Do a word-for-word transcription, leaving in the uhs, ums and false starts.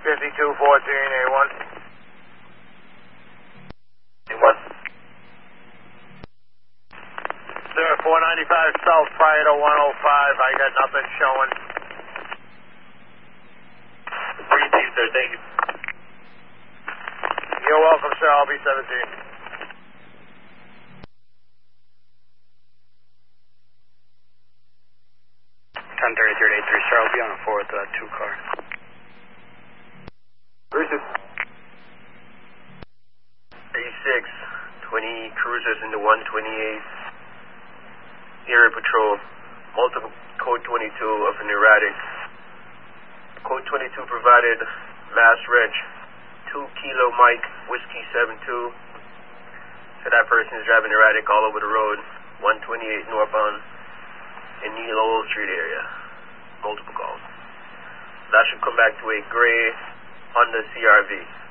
fifty-two fourteen, A one. A one. Sir, four ninety-five South prior to one oh five. I got nothing showing. Appreciate, sir. Thank you. You're welcome, sir. I'll be seventeen. ten thirty-three to eighty-three, sir. I'll be on a four with that two car. Bruce. eighty-six, twenty cruisers in the one twenty-eight. Area patrol. Multiple code twenty-two of an erratic. Code twenty-two provided mass reg. two kilo Mike, whiskey seven two. So that person is driving erratic all over the road. one twenty-eight northbound in Neil Old Street area. Multiple calls. That should come back to a gray Honda C R V.